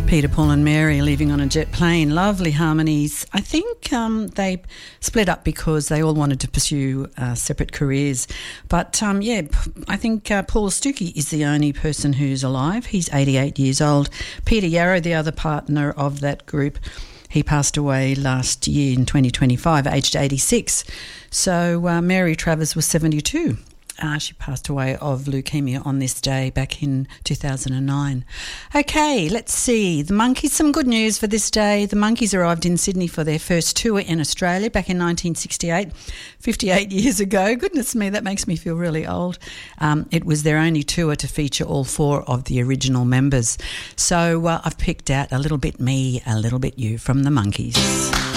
Peter, Paul and Mary leaving on a jet plane. Lovely harmonies. I think they split up because they all wanted to pursue separate careers. But, I think Paul Stuckey is the only person who's alive. He's 88 years old. Peter Yarrow, the other partner of that group, he passed away last year in 2025, aged 86. So Mary Travers was 72. She passed away of leukemia on this day back in 2009. Okay, let's see. The Monkees, some good news for this day. The Monkees arrived in Sydney for their first tour in Australia back in 1968, 58 years ago. Goodness me, that makes me feel really old. It was their only tour to feature all four of the original members. So I've picked out A Little Bit Me, A Little Bit You from the Monkees.